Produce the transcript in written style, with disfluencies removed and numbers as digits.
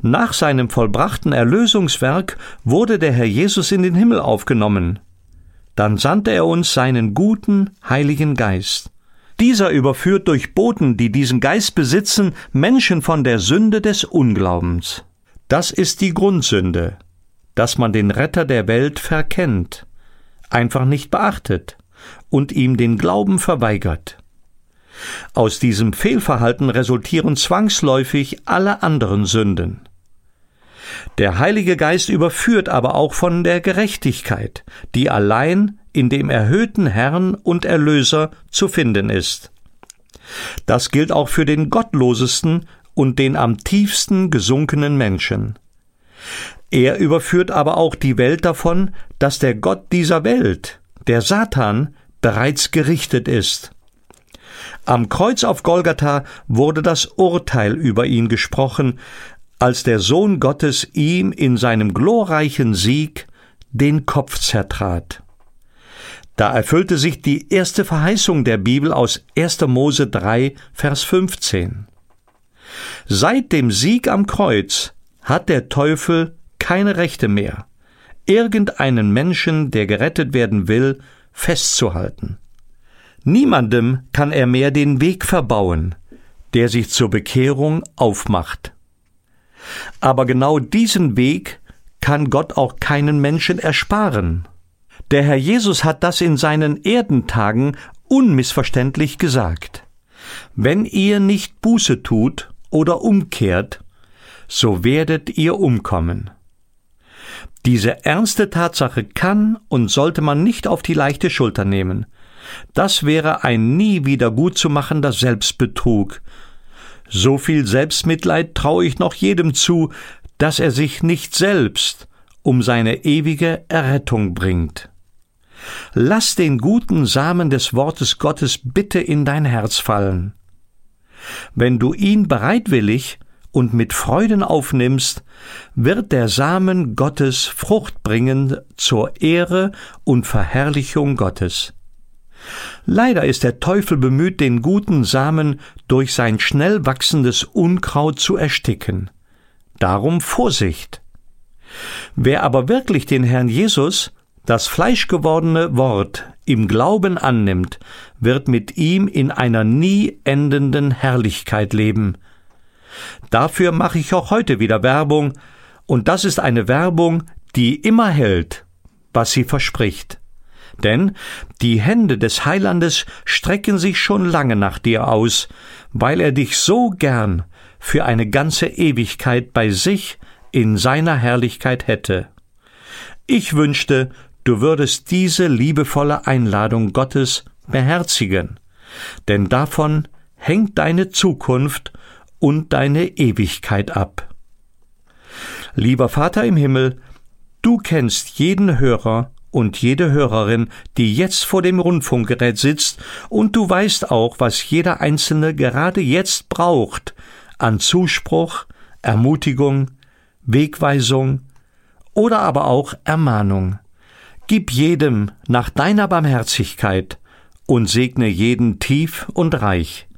Nach seinem vollbrachten Erlösungswerk wurde der Herr Jesus in den Himmel aufgenommen. Dann sandte er uns seinen guten, Heiligen Geist. Dieser überführt durch Boten, die diesen Geist besitzen, Menschen von der Sünde des Unglaubens. Das ist die Grundsünde, dass man den Retter der Welt verkennt, einfach nicht beachtet und ihm den Glauben verweigert. Aus diesem Fehlverhalten resultieren zwangsläufig alle anderen Sünden. Der Heilige Geist überführt aber auch von der Gerechtigkeit, die allein in dem erhöhten Herrn und Erlöser zu finden ist. Das gilt auch für den gottlosesten und den am tiefsten gesunkenen Menschen. Er überführt aber auch die Welt davon, dass der Gott dieser Welt, der Satan, bereits gerichtet ist. Am Kreuz auf Golgatha wurde das Urteil über ihn gesprochen, als der Sohn Gottes ihm in seinem glorreichen Sieg den Kopf zertrat. Da erfüllte sich die erste Verheißung der Bibel aus 1. Mose 3, Vers 15. Seit dem Sieg am Kreuz hat der Teufel keine Rechte mehr, irgendeinen Menschen, der gerettet werden will, festzuhalten. Niemandem kann er mehr den Weg verbauen, der sich zur Bekehrung aufmacht. Aber genau diesen Weg kann Gott auch keinen Menschen ersparen. Der Herr Jesus hat das in seinen Erdentagen unmissverständlich gesagt. Wenn ihr nicht Buße tut oder umkehrt, so werdet ihr umkommen. Diese ernste Tatsache kann und sollte man nicht auf die leichte Schulter nehmen. Das wäre ein nie wieder gut zu machender Selbstbetrug. So viel Selbstmitleid traue ich noch jedem zu, dass er sich nicht selbst um seine ewige Errettung bringt. Lass den guten Samen des Wortes Gottes bitte in dein Herz fallen. Wenn du ihn bereitwillig und mit Freuden aufnimmst, wird der Samen Gottes Frucht bringen zur Ehre und Verherrlichung Gottes. Leider ist der Teufel bemüht, den guten Samen durch sein schnell wachsendes Unkraut zu ersticken. Darum Vorsicht! Wer aber wirklich den Herrn Jesus, das fleischgewordene Wort, im Glauben annimmt, wird mit ihm in einer nie endenden Herrlichkeit leben. Dafür mache ich auch heute wieder Werbung, und das ist eine Werbung, die immer hält, was sie verspricht. Denn die Hände des Heilandes strecken sich schon lange nach dir aus, weil er dich so gern für eine ganze Ewigkeit bei sich in seiner Herrlichkeit hätte. Ich wünschte, du würdest diese liebevolle Einladung Gottes beherzigen, denn davon hängt deine Zukunft und deine Ewigkeit ab. Lieber Vater im Himmel, du kennst jeden Hörer und jede Hörerin, die jetzt vor dem Rundfunkgerät sitzt, und du weißt auch, was jeder Einzelne gerade jetzt braucht an Zuspruch, Ermutigung, Wegweisung oder aber auch Ermahnung. Gib jedem nach deiner Barmherzigkeit und segne jeden tief und reich.